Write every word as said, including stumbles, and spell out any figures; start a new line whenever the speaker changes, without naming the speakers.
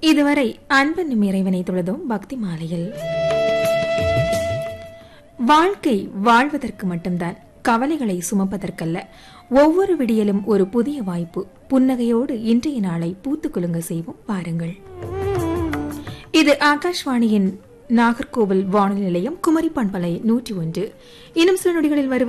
இதுவரை அன்பன் இறைவனை தொழுதும் பக்தி மாலையில். வாழ்க்கை வாழ்வதற்கு மட்டும்தான், கவலைகளை சுமப்பதற்கல்ல. ஒவ்வொரு விடியலும் ஒரு புதிய வாய்ப்பு. புன்னகையோடு இன்றைய நாளை பூத்து குலுங்க செய்வோம் பாருங்கள். இது ஆகாஷ்வாணியின் நாகர்கோவில் வானொலி நிலையம், குமரி பண்பலை நூற்றி ஒன்று. இன்னும் சில நொடிகளில் வருவது